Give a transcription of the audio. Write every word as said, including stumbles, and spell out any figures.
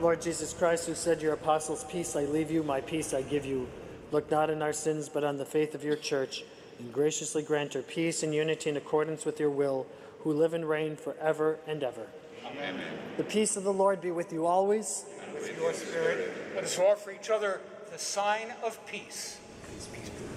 Lord Jesus Christ, who said to your apostles, peace I leave you, my peace I give you, look not on our sins, but on the faith of your church, and graciously grant her peace and unity in accordance with your will, who live and reign forever and ever. Amen. The peace of the Lord be with you always. And with your spirit, let us offer each other the sign of peace. Peace, peace, peace.